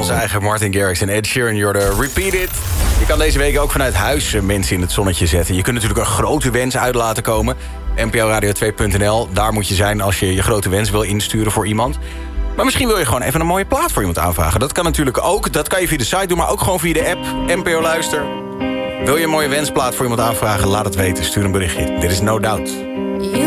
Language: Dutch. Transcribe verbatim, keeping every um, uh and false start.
onze eigen Martin Garrix en Ed Sheeran. You're the Repeat It. Je kan deze week ook vanuit huis mensen in het zonnetje zetten. Je kunt natuurlijk een grote wens uit laten komen. N P O Radio twee punt n l. Daar moet je zijn als je je grote wens wil insturen voor iemand. Maar misschien wil je gewoon even een mooie plaat voor iemand aanvragen. Dat kan natuurlijk ook. Dat kan je via de site doen, maar ook gewoon via de app. N P O Luister. Wil je een mooie wensplaat voor iemand aanvragen? Laat het weten. Stuur een berichtje. Dit is No Doubt.